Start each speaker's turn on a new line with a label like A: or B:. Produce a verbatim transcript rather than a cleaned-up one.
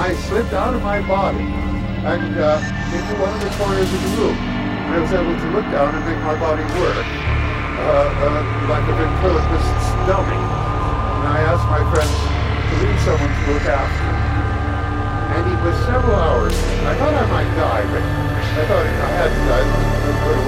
A: I slipped out of my body and uh, into one of the corners of the room. I was able to look down and make my body work uh, uh, like a ventriloquist's dummy. And I asked my friends to leave someone to look after me. And it was several hours. I thought I might die, but I thought if I hadn't died, it would have